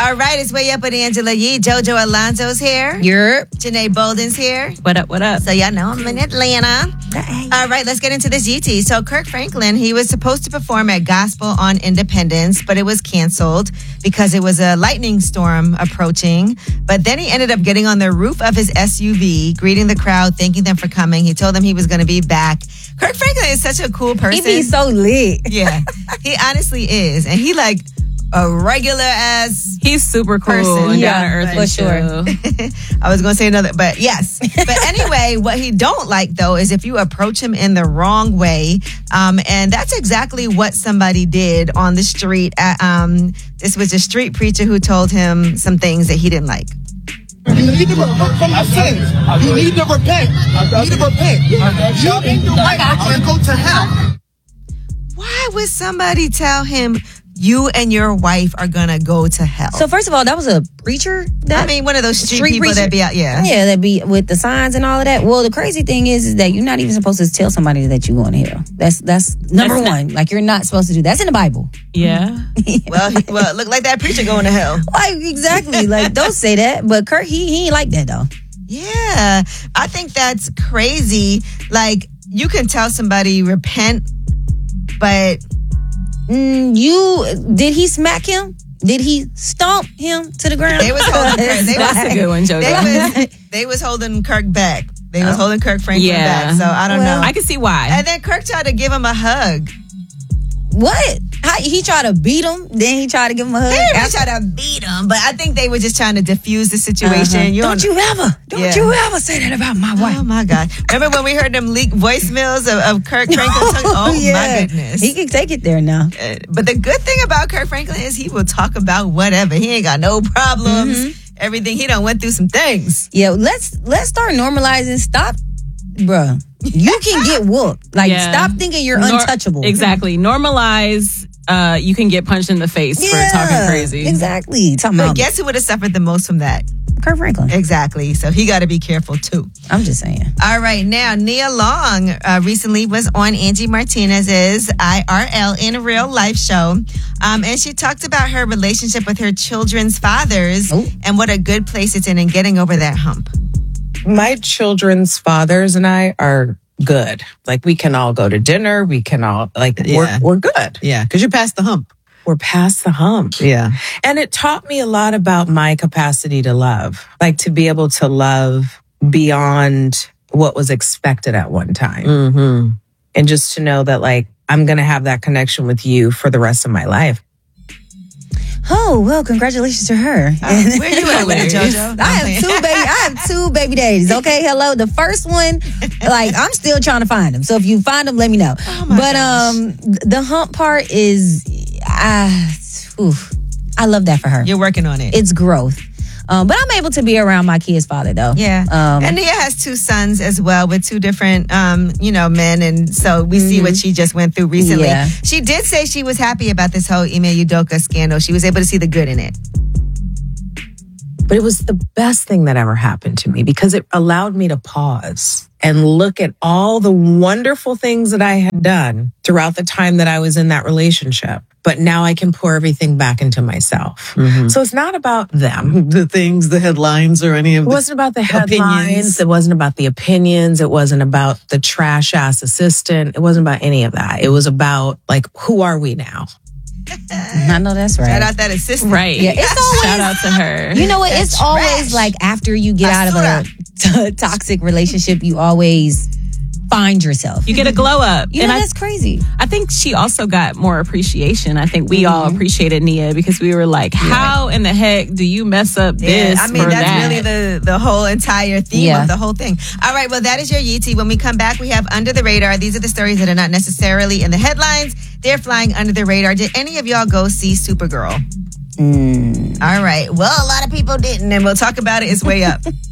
All right, it's Way Up with Angela Yee. Jojo Alonzo's here. Janae Bolden's here. What up? So y'all know I'm in Atlanta. All right, let's get into this GT. So Kirk Franklin, he was supposed to perform at Gospel on Independence, but it was canceled because it was a lightning storm approaching. But then he ended up getting on the roof of his SUV, greeting the crowd, thanking them for coming. He told them he was going to be back. Kirk Franklin is such a cool person. He be so lit. Yeah, he honestly is. And he like a regular ass. He's super cool person. and Yeah, down to earth for sure. I was going to say another, but yes. But anyway, what he don't like though is if you approach him in the wrong way. And that's exactly what somebody did on the street. This was a street preacher who told him some things that he didn't like. You need to repent from your sins. You need to repent. You need to repent. You and your wife are going to go to hell. Why would somebody tell him you and your wife are going to go to hell? So first of all, that was a preacher. One of those street people preacher that be out, yeah. Yeah, that be with the signs and all of that. Well, the crazy thing is that you're not even supposed to tell somebody that you're going to hell. That's number one. Like, you're not supposed to do that. That's in the Bible. Yeah. Well, it looked like that preacher going to hell. Like, exactly. Like, don't say that. But Kirk, he ain't like that, though. Yeah. I think that's crazy. Like, you can tell somebody repent, but... Did he smack him? Did he stomp him to the ground? They was holding Kirk. That's a good one, JoJo. They was holding Kirk back. They was holding Kirk Franklin back. So I don't know. I can see why. And then Kirk tried to give him a hug. What? He tried to beat him, then he tried to give him a hug? They didn't really try to beat him, but I think they were just trying to diffuse the situation. Don't you ever say that about my wife. Oh, my God. Remember when we heard them leak voicemails of Kirk Franklin? Oh, my goodness. He can take it there now. But the good thing about Kirk Franklin is he will talk about whatever. He ain't got no problems. Everything. He done went through some things. Yeah, let's start normalizing. Stop, bruh. You can get whooped. Like, stop thinking you're untouchable. Exactly. Normalize. You can get punched in the face for talking crazy. Exactly. But guess who would have suffered the most from that? Kirk Franklin. Exactly. So he got to be careful too. I'm just saying. All right. Now, Nia Long recently was on Angie Martinez's IRL in Real Life show. And she talked about her relationship with her children's fathers and what a good place it's in getting over that hump. My children's fathers and I are good. Like, we can all go to dinner. We can all, we're good. Yeah. Because you're past the hump. We're past the hump. Yeah. And it taught me a lot about my capacity to love, like to be able to love beyond what was expected at one time. Mm-hmm. And just to know that, like, I'm going to have that connection with you for the rest of my life. Oh, well, congratulations to her. Where you at with it, JoJo? I have two baby daddies, okay? Hello. The first one, like, I'm still trying to find them. So if you find them, let me know. Oh my gosh. The hump part is, I love that for her. You're working on it. It's growth. But I'm able to be around my kid's father, though. Yeah. And Nia has two sons as well with two different, men. And so we see what she just went through recently. Yeah. She did say she was happy about this whole Ime Udoka scandal. She was able to see the good in it. But it was the best thing that ever happened to me because it allowed me to pause and look at all the wonderful things that I had done throughout the time that I was in that relationship. But now I can pour everything back into myself. Mm-hmm. So it's not about them. The things, the headlines, or any of it wasn't about the headlines. Opinions. It wasn't about the opinions. It wasn't about the trash ass assistant. It wasn't about any of that. It was about, like, who are we now? I know that's right. Shout out that assistant. Right. Yeah, it's always, shout out to her. You know what? It's always like after you get out of a toxic relationship, you always find yourself. You get a glow up. You know, that's crazy. I think she also got more appreciation. I think we all appreciated Nia because we were like, how in the heck do you mess up this? I mean, that's really the whole entire theme of the whole thing. All right, well, that is your Yeetie. When we come back, we have Under the Radar. These are the stories that are not necessarily in the headlines. They're flying under the radar. Did any of y'all go see Supergirl? All right. Well, a lot of people didn't, and we'll talk about it. It's Way Up.